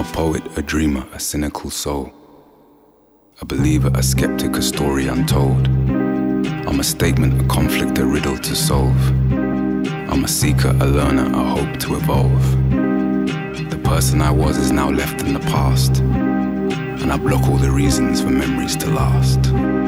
poet, a dreamer, a cynical soul. A believer, a skeptic, a story untold. I'm a statement, a conflict, a riddle to solve. I'm a seeker, a learner, a hope to evolve. The person I was is now left in the past, and I block all the reasons for memories to last.